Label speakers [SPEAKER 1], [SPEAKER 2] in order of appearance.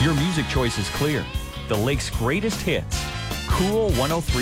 [SPEAKER 1] Your music choice is clear. The Lake's greatest hits. Cool 103.